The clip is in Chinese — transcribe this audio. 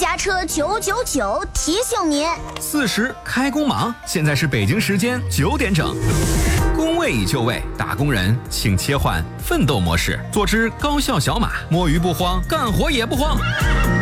家车999提醒您 ：40开工忙，现在是北京时间9点整。工位已就位，打工人请切换奋斗模式，做只高效小马，摸鱼不慌，干活也不慌。